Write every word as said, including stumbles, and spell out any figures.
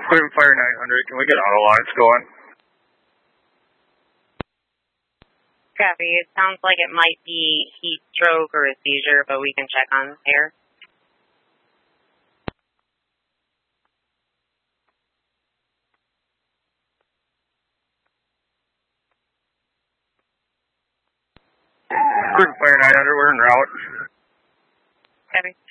Cleveland Fire nine hundred, can we get auto lines going? Copy. It sounds like it might be heat stroke or a seizure, but we can check on air. Cleveland Fire nine hundred, we're en route. Copy.